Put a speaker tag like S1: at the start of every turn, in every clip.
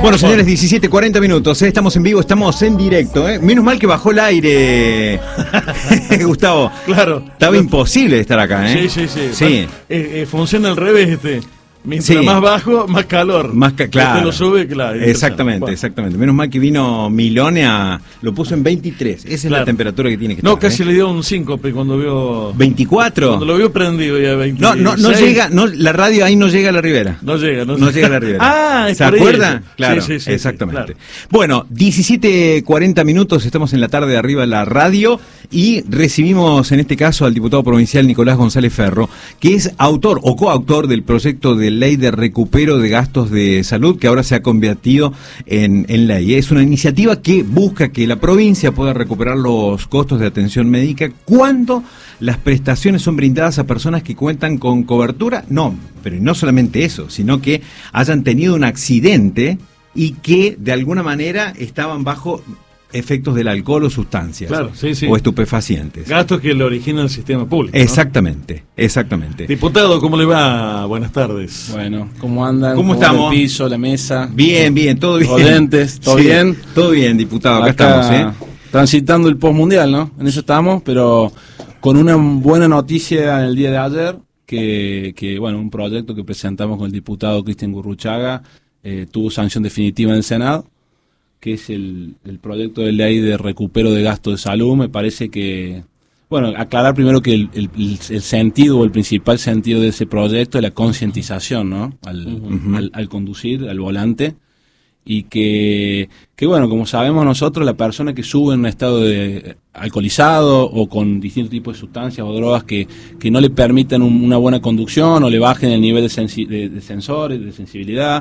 S1: Bueno, señores, 17:40 minutos, estamos en vivo, estamos en directo. Menos mal que bajó el aire, Gustavo.
S2: Claro.
S1: Estaba imposible estar acá,
S2: Sí. Funciona al revés, Mientras más bajo, más calor.
S1: Claro.
S2: Lo sube, claro.
S1: Exactamente. Menos mal que vino Milone lo puso en 23. Esa es la temperatura que tiene que estar.
S2: No, casi le dio un síncope cuando vio...
S1: 24.
S2: Cuando lo vio prendido ya 26.
S1: No llega, la radio ahí no llega a la Ribera.
S2: No llega
S1: a la Ribera.
S2: ¿Se
S1: acuerda? Claro,
S2: sí,
S1: exactamente.
S2: Claro.
S1: Bueno, 17:40 minutos, estamos en la tarde de Arriba de la Radio y recibimos en este caso al diputado provincial Nicolás González Ferro, que es autor o coautor del proyecto de ley de recupero de gastos de salud que ahora se ha convertido en ley. Es una iniciativa que busca que la provincia pueda recuperar los costos de atención médica cuando las prestaciones son brindadas a personas que cuentan con cobertura. No, pero no solamente eso, sino que hayan tenido un accidente y que de alguna manera estaban bajo efectos del alcohol o sustancias,
S2: claro,
S1: o estupefacientes.
S2: Gastos que le origina el sistema público, ¿no?
S1: Exactamente.
S2: Diputado, ¿cómo le va? Buenas tardes.
S3: Bueno, ¿cómo andan?
S1: ¿Cómo estamos?
S3: El piso, la mesa.
S1: Bien, todo bien.
S3: Oyentes, ¿todo bien?
S1: Todo bien, diputado, acá estamos,
S3: transitando el postmundial, ¿no? En eso estamos, pero con una buena noticia en el día de ayer, que bueno, un proyecto que presentamos con el diputado Cristian Gurruchaga tuvo sanción definitiva en el Senado, que es el proyecto de ley de recupero de gastos de salud. Me parece que, bueno, aclarar primero que el sentido o el principal sentido de ese proyecto es la concientización, ¿no? Al conducir, al volante, y que bueno, como sabemos nosotros, la persona que sube en un estado de alcoholizado o con distintos tipos de sustancias o drogas que no le permitan una buena conducción o le bajen el nivel de sensores, de sensibilidad,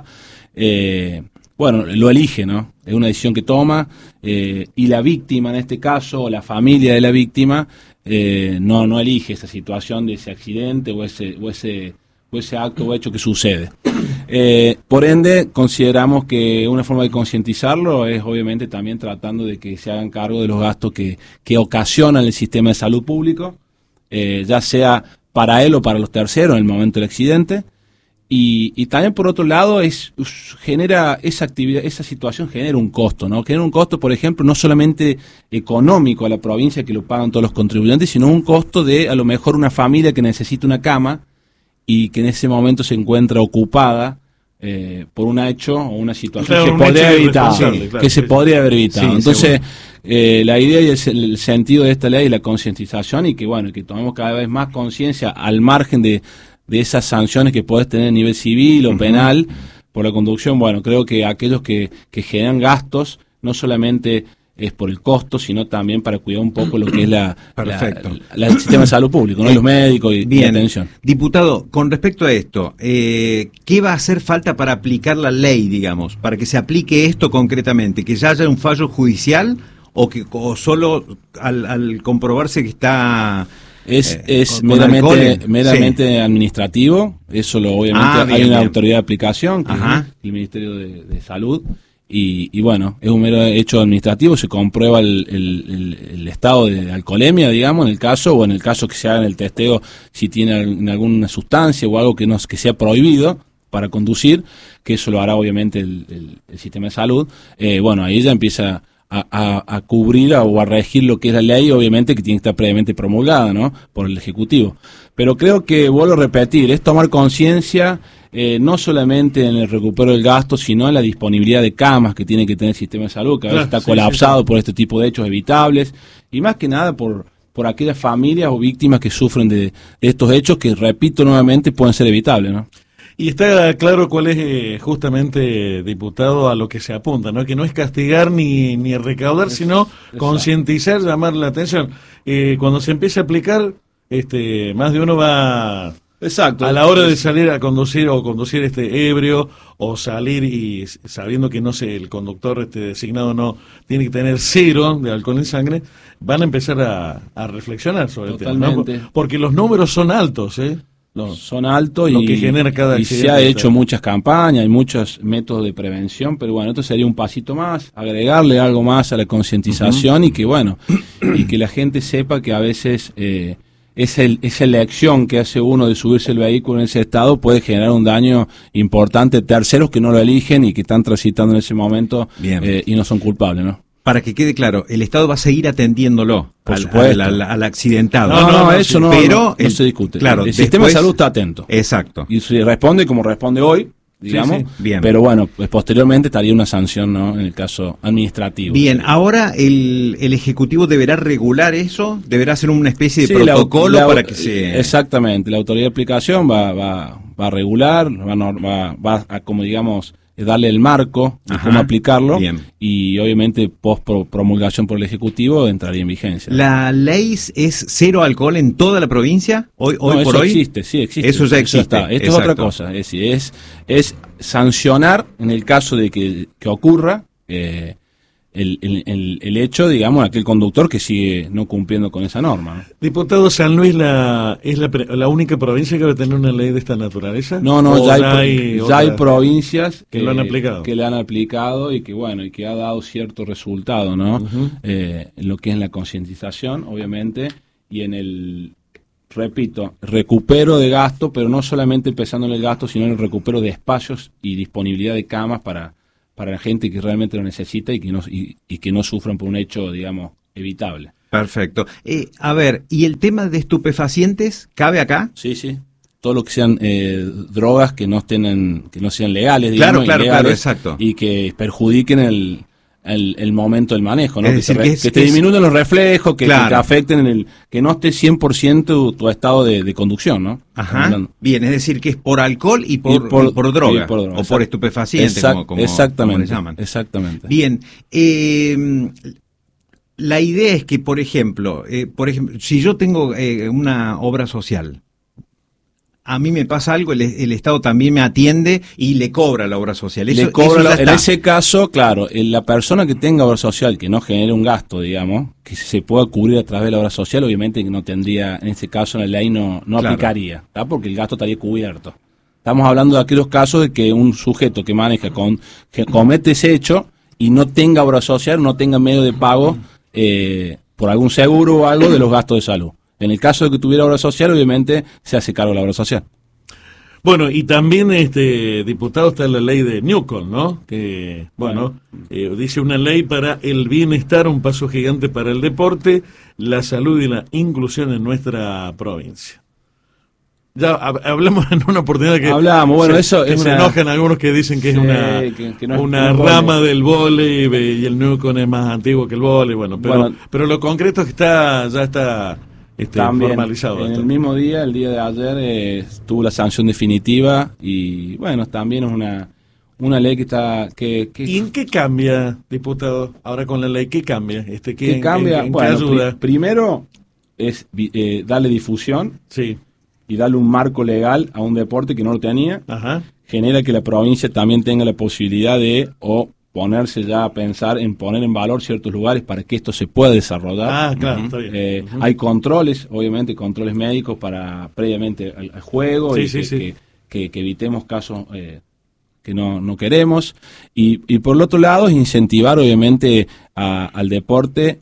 S3: bueno, lo elige, ¿no? Es una decisión que toma, y la víctima en este caso, o la familia de la víctima, no elige esa situación de ese accidente o ese acto o hecho que sucede. Por ende, consideramos que una forma de concientizarlo es obviamente también tratando de que se hagan cargo de los gastos que ocasionan el sistema de salud público, ya sea para él o para los terceros en el momento del accidente. Y también por otro lado genera esa actividad, esa situación genera un costo, ¿no? Genera un costo, por ejemplo, no solamente económico a la provincia, que lo pagan todos los contribuyentes, sino un costo de a lo mejor una familia que necesita una cama y que en ese momento se encuentra ocupada por un hecho o una situación que se podría haber evitado. Entonces, la idea y el sentido de esta ley es la concientización, y que bueno, que tomemos cada vez más conciencia al margen de esas sanciones que podés tener a nivel civil o penal por la conducción. Bueno, creo que aquellos que generan gastos no solamente es por el costo, sino también para cuidar un poco lo que es el sistema de salud público, ¿no? Los médicos y la atención.
S1: Diputado, con respecto a esto, ¿qué va a hacer falta para aplicar la ley, digamos, para que se aplique esto concretamente? ¿Que ya haya un fallo judicial o solo al comprobarse que está...
S3: Es meramente administrativo. Eso obviamente hay una autoridad de aplicación, que es el Ministerio de Salud, y bueno, es un mero hecho administrativo. Se comprueba el estado de alcoholemia, digamos, en el caso que se haga en el testeo si tiene alguna sustancia o algo que sea prohibido para conducir, que eso lo hará obviamente el sistema de salud. Bueno, ahí ya empieza a cubrir o a regir lo que es la ley, obviamente que tiene que estar previamente promulgada, ¿no?, por el Ejecutivo. Pero creo que, vuelvo a repetir, es tomar conciencia no solamente en el recupero del gasto, sino en la disponibilidad de camas que tiene que tener el sistema de salud, que a veces está colapsado por este tipo de hechos evitables, y más que nada por aquellas familias o víctimas que sufren de estos hechos que, repito nuevamente, pueden ser evitables, ¿no?
S2: Y está claro cuál es justamente, diputado, a lo que se apunta, ¿no? Que no es castigar ni recaudar, sino concientizar, llamar la atención. Cuando se empiece a aplicar, más de uno va...
S3: Exacto.
S2: A la hora de salir a conducir o conducir ebrio, o salir y sabiendo que el conductor designado no tiene que tener 0 de alcohol en sangre, van a empezar a reflexionar sobre el tema, ¿no? Porque los números son altos,
S3: son altos,
S2: lo que genera cada
S3: y se ha hecho muchas campañas, hay muchos métodos de prevención, pero bueno, esto sería un pasito más, agregarle algo más a la concientización, y que bueno, y que la gente sepa que a veces esa elección que hace uno de subirse el vehículo en ese estado puede generar un daño importante. Terceros que no lo eligen y que están transitando en ese momento y no son culpables, ¿no?
S1: Para que quede claro, el Estado va a seguir atendiéndolo al accidentado.
S3: No, eso no,
S1: pero
S3: no se discute.
S1: Claro,
S3: el sistema de salud está atento.
S1: Exacto.
S3: Y se responde como responde hoy, digamos.
S1: Sí. Bien.
S3: Pero bueno, pues posteriormente estaría una sanción, ¿no? En el caso administrativo.
S1: Bien, ahora el Ejecutivo deberá regular eso, deberá hacer una especie de protocolo para que se...
S3: Exactamente, la autoridad de aplicación va a regular, va a, como digamos, darle el marco de cómo aplicarlo.
S1: Bien.
S3: Y obviamente post promulgación por el Ejecutivo entraría en vigencia.
S1: ¿La ley es cero alcohol en toda la provincia? Hoy por hoy
S3: existe.
S1: Eso ya existe.
S3: Esto es otra cosa, es sancionar en el caso de que ocurra el hecho, digamos, aquel conductor que sigue no cumpliendo con esa norma, ¿no?
S2: Diputado, ¿San Luis es la única provincia que va a tener una ley de esta naturaleza?
S3: No, ya hay provincias
S2: que lo han aplicado.
S3: Que le han aplicado y que, bueno, y que ha dado cierto resultado, ¿no? En lo que es la concientización, obviamente, y en el, repito, recupero de gasto, pero no solamente pensando en el gasto, sino en el recupero de espacios y disponibilidad de camas para la gente que realmente lo necesita y que no sufran por un hecho, digamos, evitable.
S1: Perfecto. A ver, ¿y el tema de estupefacientes cabe acá?
S3: Sí. Todo lo que sean drogas que no sean legales, digamos,
S1: claro, exacto.
S3: Y que perjudiquen el momento del manejo, ¿no?
S1: Es decir,
S3: que te disminuyan los reflejos, que te afecten que no esté 100% tu estado de conducción, ¿no?
S1: Ajá. Bien, es decir, que es por alcohol y por droga, o por estupefacientes, como le llaman.
S3: Exactamente.
S1: Bien, la idea es que, por ejemplo, si yo tengo una obra social, a mí me pasa algo, el Estado también me atiende y le cobra la obra social.
S3: En ese caso, claro, la persona que tenga obra social que no genere un gasto, digamos, que se pueda cubrir a través de la obra social, obviamente que no tendría, en este caso la ley no aplicaría, ¿tá? Porque el gasto estaría cubierto. Estamos hablando de aquellos casos de que un sujeto que maneja, que comete ese hecho y no tenga obra social, no tenga medio de pago por algún seguro o algo de los gastos de salud. En el caso de que tuviera obra social, obviamente se hace cargo de la obra social.
S2: Bueno, y también, diputado, está la ley de Newcomb, ¿no? Que, dice una ley para el bienestar, un paso gigante para el deporte, la salud y la inclusión en nuestra provincia. Ya hablamos en una oportunidad que se enojan algunos que dicen que es una rama del vóley y el Newcomb es más antiguo que el vóley, pero lo concreto es que ya está
S3: también,
S2: formalizado.
S3: En el mismo día, el día de ayer, tuvo la sanción definitiva y bueno, también es una ley que está... ¿Y
S2: en qué cambia, diputado, ahora con la ley? ¿Qué cambia?
S3: ¿Qué cambia?
S2: ¿En qué ayuda?
S3: Primero es darle difusión y darle un marco legal a un deporte que no lo tenía.
S2: Ajá.
S3: Genera que la provincia también tenga la posibilidad de ponerse ya a pensar en poner en valor ciertos lugares para que esto se pueda desarrollar.
S2: Claro, está bien.
S3: Hay controles, obviamente, controles médicos para previamente al juego que evitemos casos que no queremos. Y por el otro lado, incentivar, obviamente, al deporte,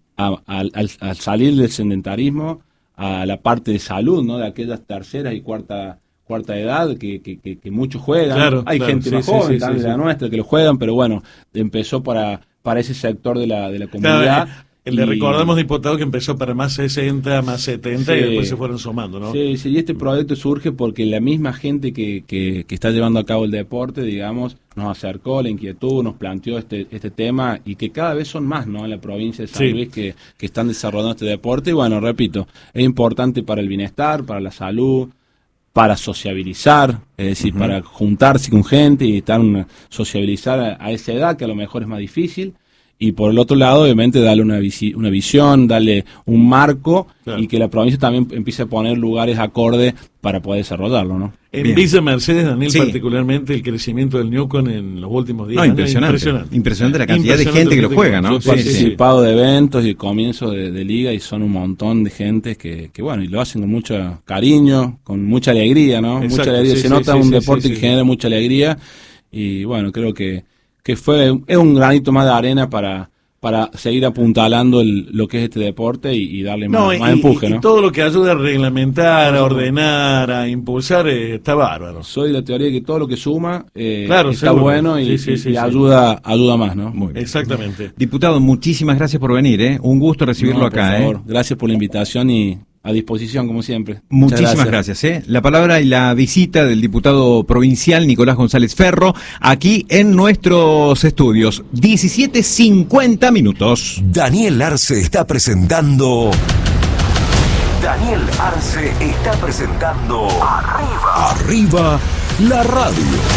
S3: al salir del sedentarismo, a la parte de salud, ¿no? De aquellas terceras y cuarta edad que muchos juegan. Hay gente más joven, también de la nuestra, que lo juegan, pero bueno, empezó para ese sector de la comunidad.
S2: Claro, le recordamos, diputado, que empezó para más 60, más 70 y después se fueron sumando, ¿no?
S3: Sí, y este proyecto surge porque la misma gente que está llevando a cabo el deporte, digamos, nos acercó la inquietud, nos planteó este tema y que cada vez son más, ¿no? En la provincia de San Luis que están desarrollando este deporte y bueno, repito, es importante para el bienestar, para la salud, para sociabilizar, es decir, para juntarse con gente y sociabilizar a esa edad que a lo mejor es más difícil. Y por el otro lado, obviamente, darle una visión, darle un marco y que la provincia también empiece a poner lugares acordes para poder desarrollarlo, ¿no?
S2: En Villa Mercedes, Daniel, particularmente el crecimiento del Newcomb en los últimos días.
S1: Impresionante la cantidad de gente que lo juega, ¿no?
S3: Yo he participado de eventos y comienzos de liga y son un montón de gente que bueno, y lo hacen con mucho cariño, con mucha alegría, ¿no? Exacto, mucha alegría. Se nota un deporte que genera mucha alegría y bueno, creo que es un granito más de arena para para seguir apuntalando lo que es este deporte y darle más empuje, ¿no?
S2: Y todo lo que ayuda a reglamentar, a ordenar, a impulsar, está bárbaro.
S3: Soy de la teoría de que todo lo que suma
S2: claro,
S3: está
S2: seguro.
S3: bueno y ayuda más, ¿no?
S1: Muy bien.
S2: Exactamente.
S1: Diputado, muchísimas gracias por venir, ¿eh? Un gusto recibirlo acá,
S3: por favor. Gracias por la invitación y a disposición, como siempre.
S1: Muchísimas gracias. La palabra y la visita del diputado provincial Nicolás González Ferro, aquí en nuestros estudios. 17:50 minutos.
S4: Daniel Arce está presentando... Arriba la radio.